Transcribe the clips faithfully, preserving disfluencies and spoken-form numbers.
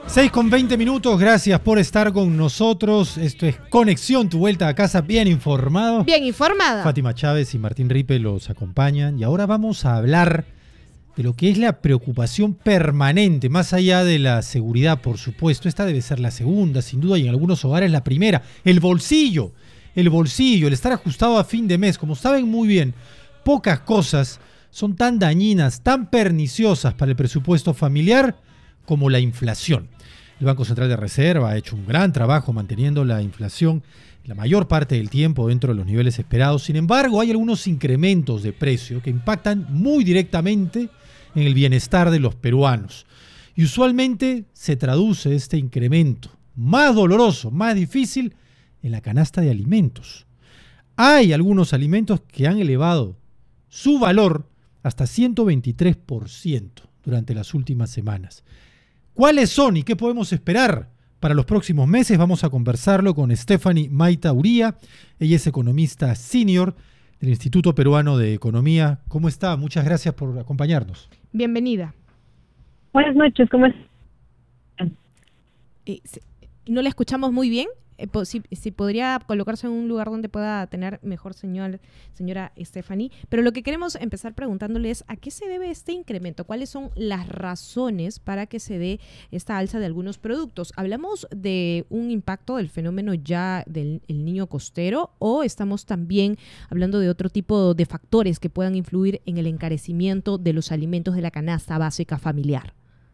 seis con veinte minutos, gracias por estar con nosotros. Esto es Conexión, tu vuelta a casa bien informado. Bien informada. Fátima Chávez y Martín Ripe los acompañan y ahora vamos a hablar de lo que es la preocupación permanente, más allá de la seguridad, por supuesto. Esta debe ser la segunda, sin duda, y en algunos hogares la primera. El bolsillo, el bolsillo, el estar ajustado a fin de mes. Como saben muy bien, pocas cosas son tan dañinas, tan perniciosas para el presupuesto familiar como la inflación. El Banco Central de Reserva ha hecho un gran trabajo manteniendo la inflación la mayor parte del tiempo dentro de los niveles esperados. Sin embargo, hay algunos incrementos de precio que impactan muy directamente en el bienestar de los peruanos. Y usualmente se traduce este incremento más doloroso, más difícil, en la canasta de alimentos. Hay algunos alimentos que han elevado su valor hasta ciento veintitrés por ciento durante las últimas semanas. ¿Cuáles son y qué podemos esperar para los próximos meses? Vamos a conversarlo con Stephanie Maita Uría. Ella es economista senior del Instituto Peruano de Economía. ¿Cómo está? Muchas gracias por acompañarnos. Bienvenida. Buenas noches, ¿cómo están? Eh, no la escuchamos muy bien. Eh, si, si podría colocarse en un lugar donde pueda tener mejor señal, señora Stephanie. Pero lo que queremos empezar preguntándole es ¿a qué se debe este incremento? ¿Cuáles son las razones para que se dé esta alza de algunos productos? ¿Hablamos de un impacto del fenómeno ya del el niño costero o estamos también hablando de otro tipo de factores que puedan influir en el encarecimiento de los alimentos de la canasta básica familiar?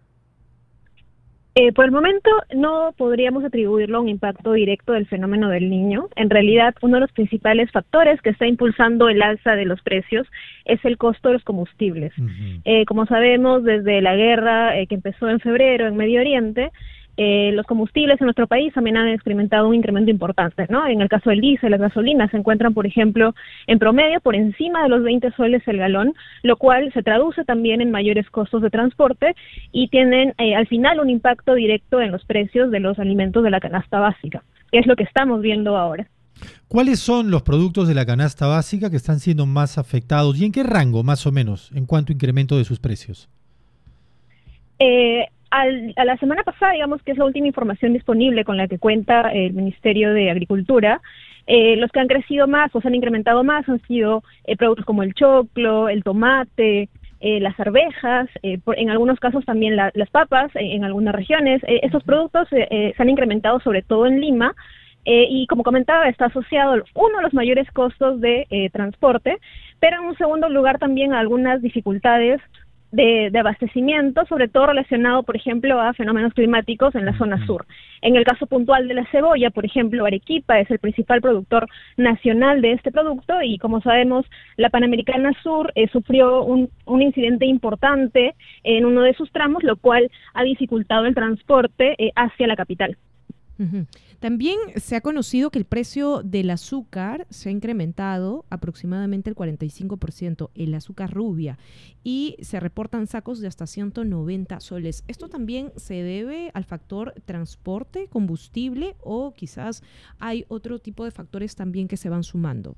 Eh, por el momento no podríamos atribuirlo a un impacto directo del fenómeno del niño. En realidad, uno de los principales factores que está impulsando el alza de los precios es el costo de los combustibles. Uh-huh. Eh, como sabemos, desde la guerra eh, que empezó en febrero en Medio Oriente, Eh, los combustibles en nuestro país también han experimentado un incremento importante, ¿no? En el caso del diésel, las gasolinas se encuentran, por ejemplo, en promedio por encima de los veinte soles el galón, lo cual se traduce también en mayores costos de transporte y tienen eh, al final un impacto directo en los precios de los alimentos de la canasta básica, que es lo que estamos viendo ahora. ¿Cuáles son los productos de la canasta básica que están siendo más afectados y en qué rango, más o menos, en cuanto a incremento de sus precios? Eh... Al, a la semana pasada, digamos que es la última información disponible con la que cuenta el Ministerio de Agricultura, eh, los que han crecido más o se han incrementado más han sido eh, productos como el choclo, el tomate, eh, las arvejas, eh, por, en algunos casos también la, las papas, eh, en algunas regiones. Eh, esos productos eh, eh, se han incrementado sobre todo en Lima, eh, y como comentaba, está asociado a uno de los mayores costos de eh, transporte, pero en un segundo lugar también a algunas dificultades De, de abastecimiento, sobre todo relacionado, por ejemplo, a fenómenos climáticos en la zona sur. En el caso puntual de la cebolla, por ejemplo, Arequipa es el principal productor nacional de este producto y, como sabemos, la Panamericana Sur eh, sufrió un, un incidente importante en uno de sus tramos, lo cual ha dificultado el transporte eh, hacia la capital. Uh-huh. También se ha conocido que el precio del azúcar se ha incrementado aproximadamente el cuarenta y cinco por ciento, el azúcar rubia, y se reportan sacos de hasta ciento noventa soles. ¿Esto también se debe al factor transporte, combustible, o quizás hay otro tipo de factores también que se van sumando?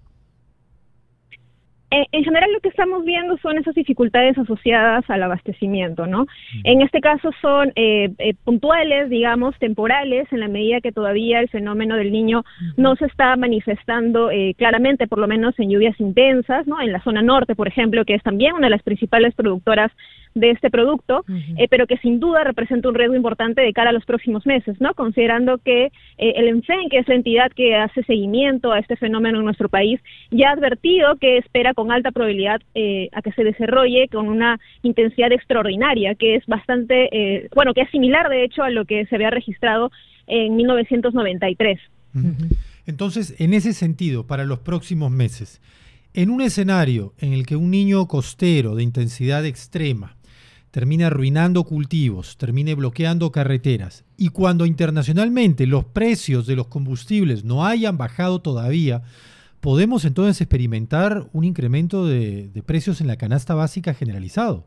En general lo que estamos viendo son esas dificultades asociadas al abastecimiento, ¿no? En este caso son eh, eh, puntuales, digamos, temporales, en la medida que todavía el fenómeno del niño no se está manifestando eh, claramente, por lo menos en lluvias intensas, ¿no? En la zona norte, por ejemplo, que es también una de las principales productoras de este producto, uh-huh. eh, pero que sin duda representa un riesgo importante de cara a los próximos meses, ¿no? Considerando que eh, el ENFEN, que es la entidad que hace seguimiento a este fenómeno en nuestro país, ya ha advertido que espera con alta probabilidad eh, a que se desarrolle con una intensidad extraordinaria, que es bastante, eh, bueno, que es similar de hecho a lo que se había registrado en mil novecientos noventa y tres. Uh-huh. Entonces, en ese sentido, para los próximos meses, en un escenario en el que un niño costero de intensidad extrema termine arruinando cultivos, termine bloqueando carreteras, y cuando internacionalmente los precios de los combustibles no hayan bajado todavía, ¿podemos entonces experimentar un incremento de, de precios en la canasta básica generalizado?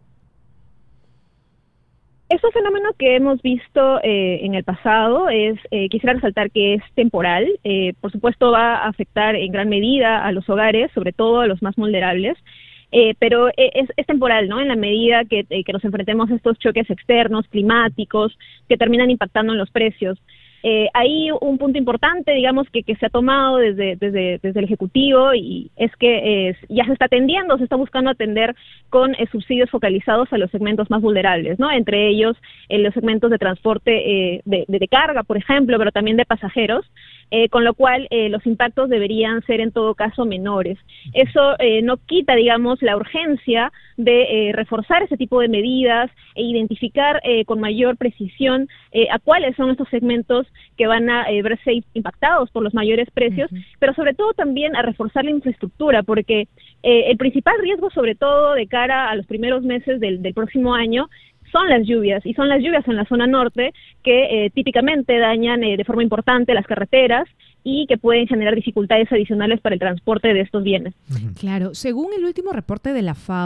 Es un fenómeno que hemos visto eh, en el pasado, es eh, quisiera resaltar que es temporal, eh, por supuesto va a afectar en gran medida a los hogares, sobre todo a los más vulnerables, eh, pero es, es temporal, ¿no? En la medida que, eh, que nos enfrentemos a estos choques externos, climáticos, que terminan impactando en los precios. Eh, hay un punto importante, digamos, que, que se ha tomado desde, desde, desde el Ejecutivo y es que eh, ya se está atendiendo, se está buscando atender con eh, subsidios focalizados a los segmentos más vulnerables, ¿no? Entre ellos eh, los segmentos de transporte eh, de, de, de carga, por ejemplo, pero también de pasajeros, eh, con lo cual eh, los impactos deberían ser en todo caso menores. Eso eh, no quita, digamos, la urgencia de eh, reforzar ese tipo de medidas e identificar eh, con mayor precisión eh, a cuáles son estos segmentos que van a eh, verse impactados por los mayores precios, uh-huh. pero sobre todo también a reforzar la infraestructura, porque eh, el principal riesgo, sobre todo de cara a los primeros meses del, del próximo año, son las lluvias, y son las lluvias en la zona norte que eh, típicamente dañan eh, de forma importante las carreteras y que pueden generar dificultades adicionales para el transporte de estos bienes. Claro, según el último reporte de la FAO,